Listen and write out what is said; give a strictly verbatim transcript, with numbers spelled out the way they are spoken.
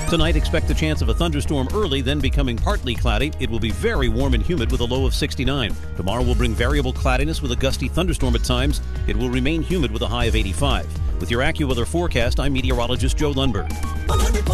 Tonight, expect the chance of a thunderstorm early, then becoming partly cloudy. It will be very warm and humid with a low of sixty-nine. Tomorrow will bring variable cloudiness with a gusty thunderstorm at times. It will remain humid with a high of eighty-five. With your AccuWeather forecast, I'm meteorologist Joe Lundberg.